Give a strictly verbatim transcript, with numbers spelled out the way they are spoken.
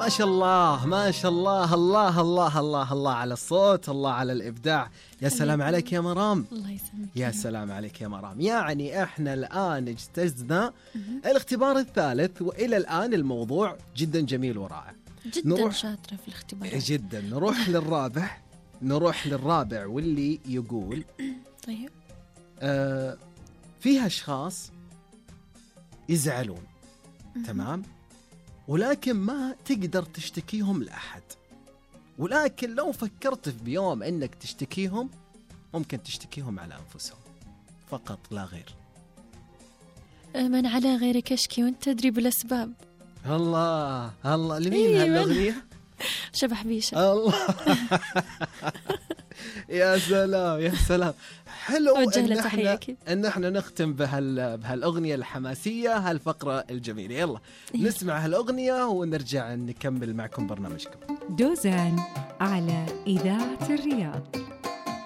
ما شاء الله ما شاء الله، الله الله الله الله على الصوت، الله على الإبداع. يا سلام عليك يا مرام. الله يسلمك. يا سلام عليك يا مرام. يعني احنا الآن اجتزنا الاختبار الثالث، وإلى الآن الموضوع جدا جميل ورائع. جدا نروح شاطرة في الاختبار جدا. نروح للرابع نروح للرابع واللي يقول طيب آه فيها أشخاص يزعلون، تمام، ولكن ما تقدر تشتكيهم لأحد، ولكن لو فكرت في بيوم أنك تشتكيهم ممكن تشتكيهم على أنفسهم فقط لا غير. من على غيرك أشكي وانت تدري بالأسباب. الله الله. لمين إيه هالأغنية؟ شبح بيشة. الله يا سلام يا سلام. حلو إن احنا, إن احنا نختم بهال بهالأغنية الحماسية، هالفقرة الجميلة. يلا نسمع هالأغنية ونرجع نكمل معكم برنامجكم دوزان على إذاعة الرياض.